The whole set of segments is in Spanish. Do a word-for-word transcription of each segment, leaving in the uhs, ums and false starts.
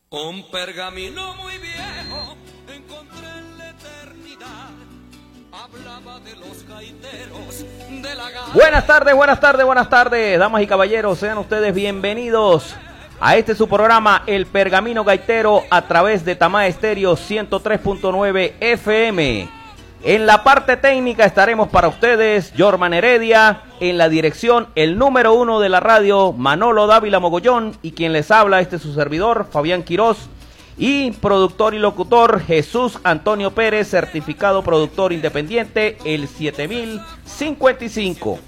Un pergamino muy viejo encontré en la eternidad. Hablaba de los gaiteros de la gana. Buenas tardes, buenas tardes, buenas tardes, damas y caballeros, sean ustedes bienvenidos a este su programa, El Pergamino Gaitero, a través de Tamá Estéreo ciento tres punto nueve F M. En la parte técnica estaremos para ustedes Jorman Heredia, en la dirección el número uno de la radio, Manolo Dávila Mogollón, y quien les habla, este es su servidor, Fabián Quirós, y productor y locutor Jesús Antonio Pérez, certificado productor independiente, el siete mil cincuenta y cinco.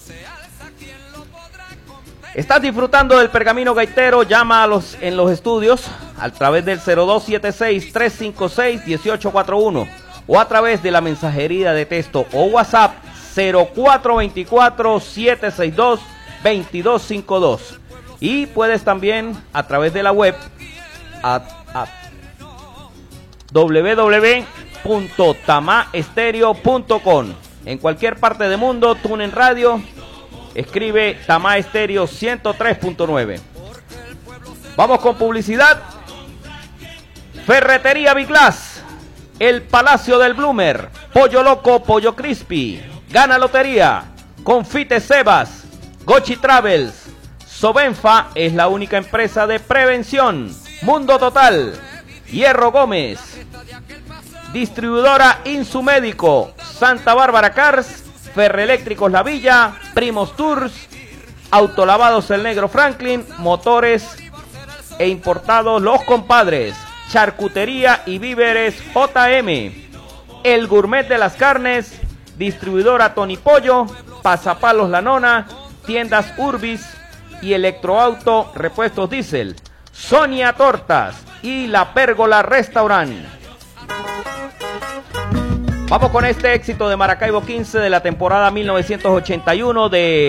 ¿Estás disfrutando del Pergamino Gaitero? Llama a los, en los estudios a través del cero dos siete seis, tres cinco seis, uno ocho cuatro uno o a través de la mensajería de texto o WhatsApp cero cuatro dos cuatro, siete seis dos, dos dos cinco dos, y puedes también a través de la web a, a doble u doble u doble u punto tamá estéreo punto com. En cualquier parte del mundo, TuneIn Radio, escribe Tamá Estéreo ciento tres punto nueve. Vamos con publicidad. Ferretería Biglass, el Palacio del Bloomer, Pollo Loco, Pollo Crispy, Gana Lotería, Confite Sebas, Gochi Travels, Sobenfa es la única empresa de prevención, Mundo Total, Hierro Gómez, Distribuidora Insumédico, Santa Bárbara Cars, Ferreeléctricos La Villa, Primos Tours, Autolavados El Negro Franklin, Motores e Importados Los Compadres, Charcutería y Víveres J M, El Gourmet de las Carnes, Distribuidora Tony Pollo, Pasapalos La Nona, Tiendas Urbis y Electroauto Repuestos Diesel, Sonia Tortas y La Pérgola Restaurant. Vamos con este éxito de Maracaibo quince de la temporada mil novecientos ochenta y uno de